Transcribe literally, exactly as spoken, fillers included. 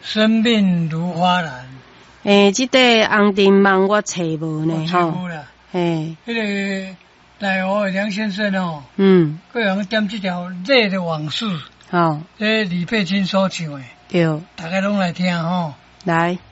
生命如花兰。 诶，这块红尘梦我找无呢，吼。 有啦。 嘿。 迄个内湖的梁先生哦。 嗯。 佢用点这条《泪的往事》。 吼。 这李佩清所唱的。 对。 大家拢来听吼。 来。